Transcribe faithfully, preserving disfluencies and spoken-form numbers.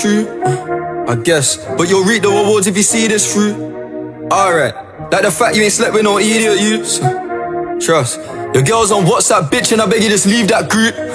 true. I guess, but you'll reap the rewards if you see this through. Alright, like the fact you ain't slept with no idiot, you. So, trust. Your girl's on WhatsApp, bitch, and I beg you just leave that group.